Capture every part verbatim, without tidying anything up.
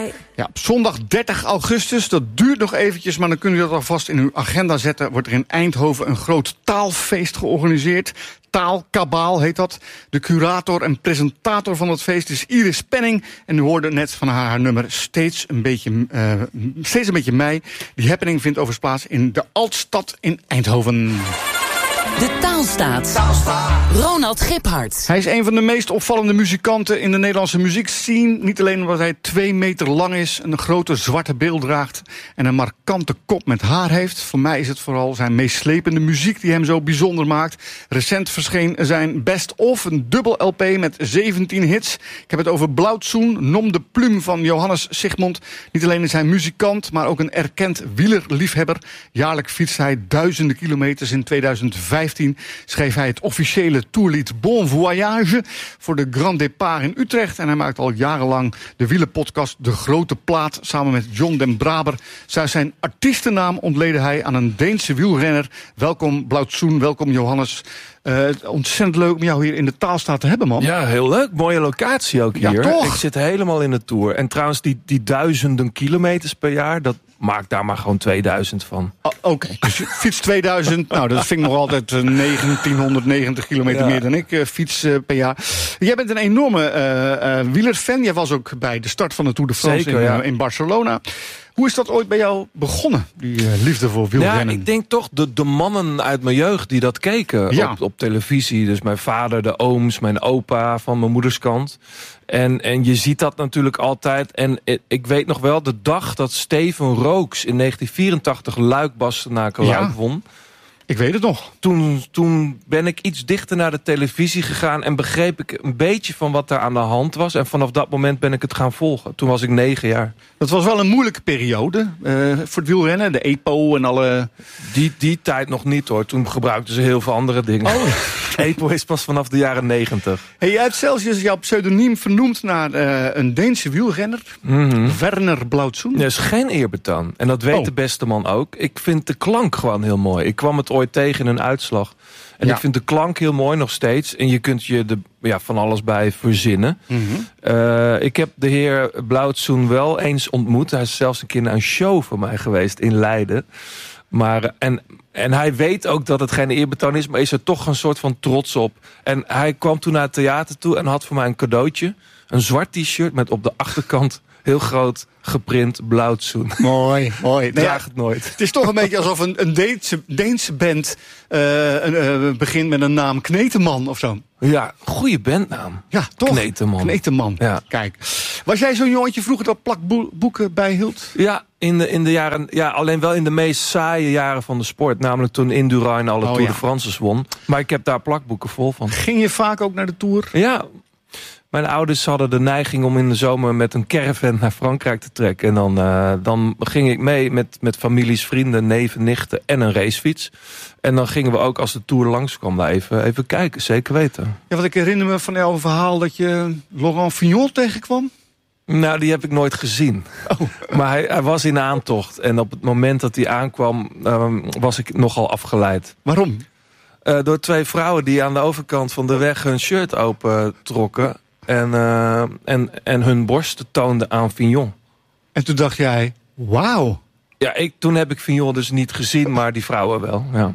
bij. Ja, op zondag dertig augustus, dat duurt nog eventjes, maar dan kunnen jullie dat alvast in uw agenda zetten. Wordt er in Eindhoven een groot taalfeest georganiseerd. Taalkabaal heet dat. De curator en presentator van dat feest is Iris Penning. En u hoorde net van haar, haar nummer Steeds een beetje, uh, steeds een beetje mij. Die happening vindt overigens plaats in de Altstad in Eindhoven. De Taalstaat. Taalstaat. Ronald Giphart. Hij is een van de meest opvallende muzikanten in de Nederlandse muziekscene. Niet alleen omdat hij twee meter lang is, een grote zwarte bril draagt en een markante kop met haar heeft. Voor mij is het vooral zijn meeslepende muziek die hem zo bijzonder maakt. Recent verscheen zijn Best Of, een dubbel L P met zeventien hits. Ik heb het over Blauwtsoen, Nom de Plume van Johannes Sigmond. Niet alleen is hij muzikant, maar ook een erkend wielerliefhebber. Jaarlijks fietst hij duizenden kilometers. In tweeduizend vijftien schreef hij het officiële tourlied Bon Voyage voor de Grand Départ in Utrecht. En hij maakt al jarenlang de wielerpodcast De Grote Plaat samen met John den Braber. Zij zijn artiestennaam ontleden hij aan een Deense wielrenner. Welkom Blauwtsoen, welkom Johannes. Uh, ontzettend leuk om jou hier in de Taalstaat te hebben, man. Ja, heel leuk. Mooie locatie ook hier. Ja, toch? Ik zit helemaal in de Tour. En trouwens, die, die duizenden kilometers per jaar, dat maak daar maar gewoon tweeduizend van. Oh, Oké, okay. Dus je fiets tweeduizend. Nou, dat vind ik nog altijd uh, negentienhonderdnegentig kilometer ja. meer dan ik uh, fiets uh, per jaar. Jij bent een enorme uh, uh, wielerfan. Jij was ook bij de start van de Tour de France Zeker, in, ja. uh, in Barcelona. Hoe is dat ooit bij jou begonnen, die uh, liefde voor wielrennen? Ja, ik denk toch de, de mannen uit mijn jeugd die dat keken ja. op, op televisie. Dus mijn vader, de ooms, mijn opa van mijn moeders kant. En, en je ziet dat natuurlijk altijd. En ik weet nog wel de dag dat Steven Rooks in negentien vierentachtig Luik-Bastenaken-Luik ja. won. Ik weet het nog. Toen, toen ben ik iets dichter naar de televisie gegaan en begreep ik een beetje van wat daar aan de hand was. En vanaf dat moment ben ik het gaan volgen. Toen was ik negen jaar. Dat was wel een moeilijke periode uh, voor het wielrennen. De E P O en alle... Die, die tijd nog niet hoor. Toen gebruikten ze heel veel andere dingen. Oh. E P O is pas vanaf de jaren negentig. Hey, je hebt zelfs jouw pseudoniem vernoemd naar uh, een Deense wielrenner. Mm-hmm. Werner Blauwtsoen. Dat is geen eerbetoon. En dat weet oh. de beste man ook. Ik vind de klank gewoon heel mooi. Ik kwam het ooit tegen in een uitslag. En ja. ik vind de klank heel mooi nog steeds. En je kunt je er ja, van alles bij verzinnen. Mm-hmm. Uh, ik heb de heer Blauwtsoen wel eens ontmoet. Hij is zelfs een keer naar een show van mij geweest in Leiden. Maar, en, en hij weet ook dat het geen eerbetoon is, maar is er toch een soort van trots op. En hij kwam toen naar het theater toe en had voor mij een cadeautje. Een zwart t-shirt met op de achterkant heel groot geprint Blauwtsoen. Mooi, mooi. Draag nou ja, het nooit. Het is toch een beetje alsof een, een Deense, Deense band uh, uh, begint met een naam Kneteman of zo. Ja, goede bandnaam. Ja, toch? Kneteman. Kneteman. Ja. Kijk. Was jij zo'n jongetje vroeger dat plakboeken bijhield? Ja, in de, in de jaren, ja, alleen wel in de meest saaie jaren van de sport. Namelijk toen Indurain alle oh, Tour ja. de France's won. Maar ik heb daar plakboeken vol van. Ging je vaak ook naar de Tour? Ja. Mijn ouders hadden de neiging om in de zomer met een caravan naar Frankrijk te trekken. En dan, uh, dan ging ik mee met, met families, vrienden, neven, nichten en een racefiets. En dan gingen we ook als de Tour langskwam even, even kijken, zeker weten. Ja, want ik herinner me van jouw verhaal dat je Laurent Fignon tegenkwam. Nou, die heb ik nooit gezien. Oh. Maar hij, hij was in aantocht. En op het moment dat hij aankwam, uh, was ik nogal afgeleid. Waarom? Uh, door twee vrouwen die aan de overkant van de weg hun shirt open trokken. En, uh, en, en hun borsten toonden aan Fignon. En toen dacht jij, wauw. Ja, ik, toen heb ik Fignon dus niet gezien, maar die vrouwen wel. Ja.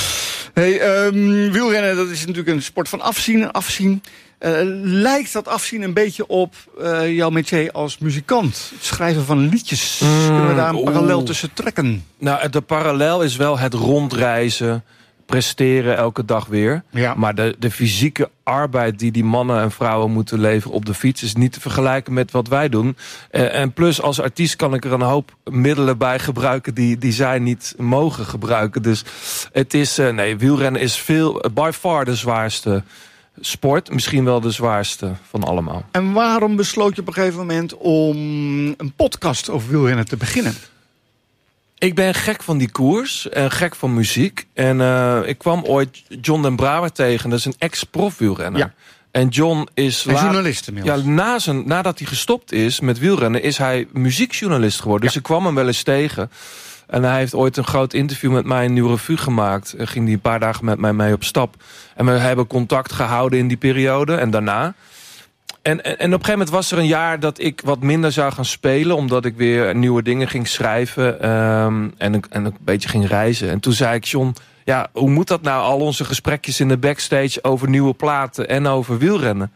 Hey, um, wielrennen, dat is natuurlijk een sport van afzien en afzien. Uh, lijkt dat afzien een beetje op uh, jouw métier als muzikant? Het schrijven van liedjes. Mm, Kunnen we daar een parallel tussen trekken? Nou, de parallel is wel het rondreizen, presteren elke dag weer. Ja. Maar de, de fysieke arbeid die die mannen en vrouwen moeten leveren op de fiets is niet te vergelijken met wat wij doen. Uh, en plus als artiest kan ik er een hoop middelen bij gebruiken die, die zij niet mogen gebruiken. Dus het is, uh, nee, wielrennen is veel, by far de zwaarste sport. Misschien wel de zwaarste van allemaal. En waarom besloot je op een gegeven moment om een podcast over wielrennen te beginnen? Ik ben gek van die koers en gek van muziek. En uh, ik kwam ooit John den Braber tegen. Dat is een ex-profwielrenner. Ja. En John is... En journalist inmiddels. Ja, na zijn, nadat hij gestopt is met wielrennen, is hij muziekjournalist geworden. Ja. Dus ik kwam hem wel eens tegen. En hij heeft ooit een groot interview met mij in Nieuwe Revue gemaakt. En ging hij een paar dagen met mij mee op stap. En we hebben contact gehouden in die periode en daarna. En, en, en op een gegeven moment was er een jaar dat ik wat minder zou gaan spelen. Omdat ik weer nieuwe dingen ging schrijven. Um, en, en een beetje ging reizen. En toen zei ik, John, ja, hoe moet dat nou? Al onze gesprekjes in de backstage over nieuwe platen en over wielrennen.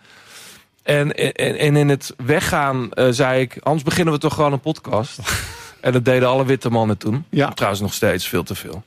En, en, en in het weggaan uh, zei ik, anders beginnen we toch gewoon een podcast. En dat deden alle witte mannen toen. Ja. Trouwens nog steeds veel te veel.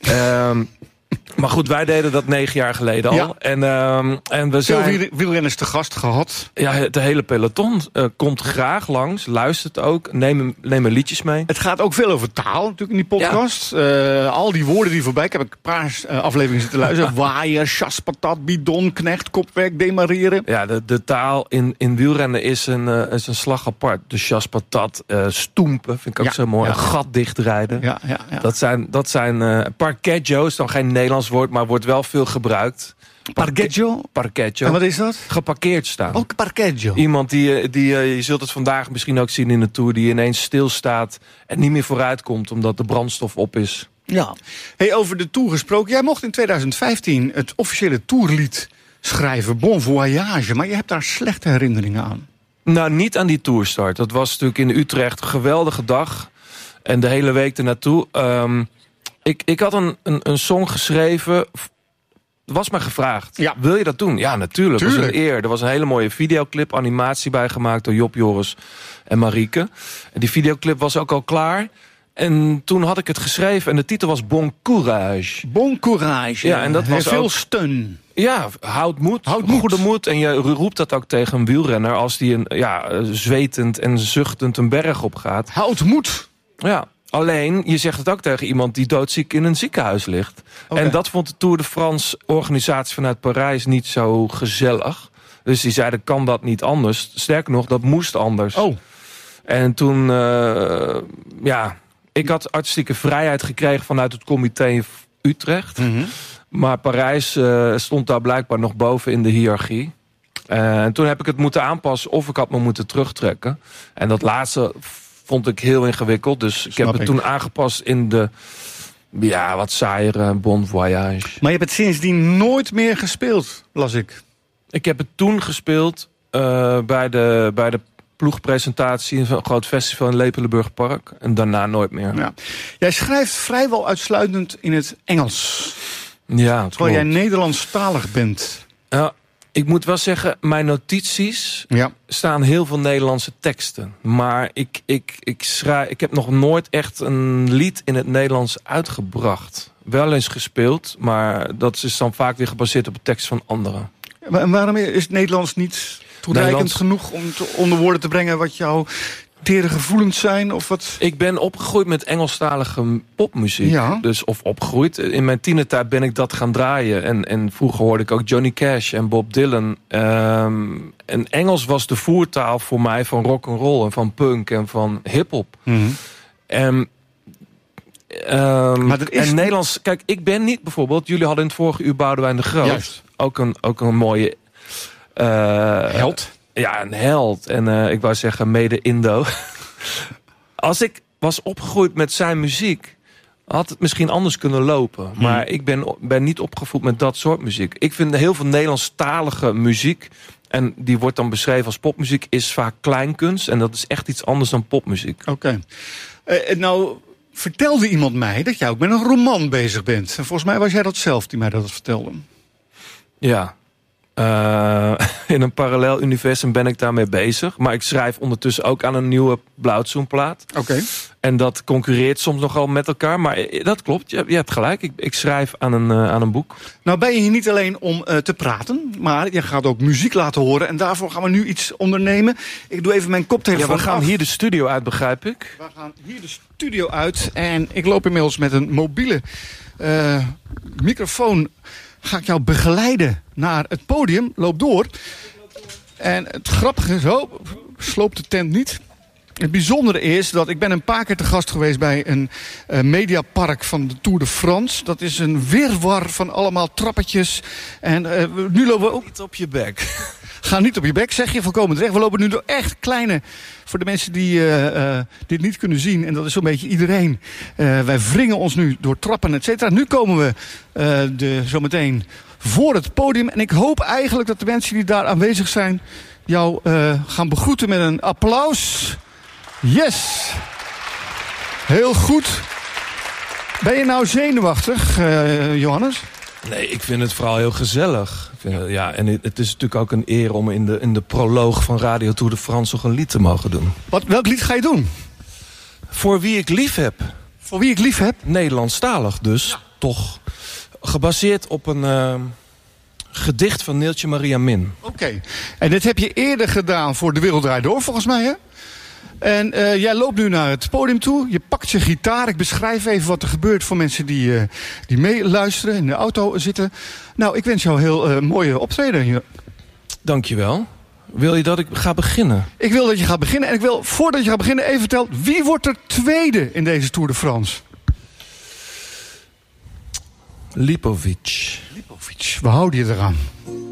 Um, Maar goed, wij deden dat negen jaar geleden al. Ja. En, um, en we zijn... Veel wielrenners te gast gehad. Ja, het hele peloton uh, komt graag langs, luistert ook, nemen, nemen liedjes mee. Het gaat ook veel over taal natuurlijk in die podcast. Ja. Uh, al die woorden die voorbij, ik heb een paar uh, afleveringen zitten luisteren. Waaier, chaspatat, bidon, knecht, kopwerk, demareren. Ja, de, de taal in, in wielrennen is een, uh, is een slag apart. De chaspatat, uh, stoempen, vind ik ook ja. zo mooi. Ja. Een gat dichtrijden. Ja, ja, ja. Dat zijn, dat zijn uh, parqueggios, is dan geen Nederlands woord, maar wordt wel veel gebruikt. Parqueggio? Parqueggio. En wat is dat? Geparkeerd staan. Ook parqueggio. Iemand die, die, je zult het vandaag misschien ook zien in de Tour, die ineens stilstaat en niet meer vooruit komt omdat de brandstof op is. Ja. Hey, over de Tour gesproken. Jij mocht in tweeduizend vijftien het officiële Tourlied schrijven, Bon Voyage, maar je hebt daar slechte herinneringen aan. Nou, niet aan die Tourstart. Dat was natuurlijk in Utrecht een geweldige dag en de hele week ernaartoe. Um, Ik, ik had een, een, een song geschreven. Was mij gevraagd. Ja. Wil je dat doen? Ja, natuurlijk. Dat was een eer. Er was een hele mooie videoclip, animatie bijgemaakt door Job, Joris en Marieke. En die videoclip was ook al klaar. En toen had ik het geschreven en de titel was Bon Courage. Bon Courage. Ja, en dat was veel ook, steun. Ja, houd moed. Houd moed. Goede moed. En je roept dat ook tegen een wielrenner als die een, ja, zwetend en zuchtend een berg op gaat. Houd moed. Ja. Alleen, je zegt het ook tegen iemand die doodziek in een ziekenhuis ligt. Okay. En dat vond de Tour de France organisatie vanuit Parijs niet zo gezellig. Dus die zeiden, kan dat niet anders? Sterker nog, dat moest anders. Oh. En toen, uh, ja, ik had artistieke vrijheid gekregen vanuit het comité Utrecht. Mm-hmm. Maar Parijs uh, stond daar blijkbaar nog boven in de hiërarchie. Uh, en toen heb ik het moeten aanpassen of ik had me moeten terugtrekken. En dat laatste vond ik heel ingewikkeld. Dus ik Snap heb het ik. toen aangepast in de, ja, wat saaiere Bon Voyage. Maar je hebt het sindsdien nooit meer gespeeld, las ik. Ik heb het toen gespeeld uh, bij, de, bij de ploegpresentatie in een groot festival in Lepelenburg Park. En daarna nooit meer. Ja. Jij schrijft vrijwel uitsluitend in het Engels. Ja, terwijl jij Nederlandstalig bent. Ja. Ik moet wel zeggen, mijn notities ja. staan heel veel Nederlandse teksten. Maar ik, ik, ik, schrijf, ik heb nog nooit echt een lied in het Nederlands uitgebracht. Wel eens gespeeld, maar dat is dan vaak weer gebaseerd op de tekst van anderen. En waarom is het Nederlands niet toereikend Nederlands... genoeg om te, onder woorden te brengen wat jouw tere gevoelens zijn? Of wat? Ik ben opgegroeid met Engelstalige popmuziek. Ja. Dus, of opgegroeid. In mijn tienertijd ben ik dat gaan draaien. En, en vroeger hoorde ik ook Johnny Cash en Bob Dylan. Um, en Engels was de voertaal voor mij van rock'n'roll en van punk en van hiphop. Mm-hmm. En, um, maar er is... en Nederlands... Kijk, ik ben niet bijvoorbeeld... Jullie hadden in het vorige uur Boudewijn de Groot. Juist. Ook een, ook een mooie... Uh, held. Ja, een held. En uh, ik wou zeggen mede-Indo. Als ik was opgegroeid met zijn muziek, had het misschien anders kunnen lopen. Hmm. Maar ik ben, ben niet opgevoed met dat soort muziek. Ik vind heel veel Nederlandstalige muziek, en die wordt dan beschreven als popmuziek, is vaak kleinkunst. En dat is echt iets anders dan popmuziek. Oké. Okay. Uh, nou, vertelde iemand mij dat jij ook met een roman bezig bent. En volgens mij was jij dat zelf die mij dat vertelde. Ja. Uh, in een parallel universum ben ik daarmee bezig. Maar ik schrijf ondertussen ook aan een nieuwe Blauwzoenplaat. Oké. Okay. En dat concurreert soms nogal met elkaar. Maar dat klopt, je, je hebt gelijk. Ik, ik schrijf aan een, uh, aan een boek. Nou ben je hier niet alleen om uh, te praten. Maar je gaat ook muziek laten horen. En daarvoor gaan we nu iets ondernemen. Ik doe even mijn koptelefoon af. Ja, we gaan af. hier de studio uit, begrijp ik. We gaan hier de studio uit. En ik loop inmiddels met een mobiele uh, microfoon. Ga ik jou begeleiden naar het podium. Loop door. En het grappige is, oh, sloop de tent niet. Het bijzondere is dat ik ben een paar keer te gast geweest bij een uh, mediapark van de Tour de France. Dat is een wirwar van allemaal trappetjes. En uh, nu lopen we ook... Niet op je bek. Ga niet op je bek, zeg je volkomen terecht. We lopen nu door echt kleine... Voor de mensen die uh, uh, dit niet kunnen zien, en dat is zo'n beetje iedereen. Uh, wij wringen ons nu door trappen, et cetera. Nu komen we uh, de, zometeen voor het podium. En ik hoop eigenlijk dat de mensen die daar aanwezig zijn jou uh, gaan begroeten met een applaus. Yes! Heel goed. Ben je nou zenuwachtig, uh, Johannes? Nee, ik vind het vooral heel gezellig. Ik vind het, ja, en het is natuurlijk ook een eer om in de, in de proloog van Radio Tour de France nog een lied te mogen doen. Wat, welk lied ga je doen? Voor wie ik lief heb. Voor wie ik lief heb? Nederlandstalig dus, ja. Toch. Gebaseerd op een uh, gedicht van Neeltje Maria Min. Oké, okay. En dit heb je eerder gedaan voor De Wereld Draait Door, volgens mij, hè? En uh, jij loopt nu naar het podium toe. Je pakt je gitaar. Ik beschrijf even wat er gebeurt voor mensen die, uh, die meeluisteren, in de auto zitten. Nou, ik wens jou een heel uh, mooie optreden hier. Dankjewel. Wil je dat ik ga beginnen? Ik wil dat je gaat beginnen. En ik wil, voordat je gaat beginnen, even vertellen... wie wordt er tweede in deze Tour de France? Lipovic. Lipovic. We houden je eraan.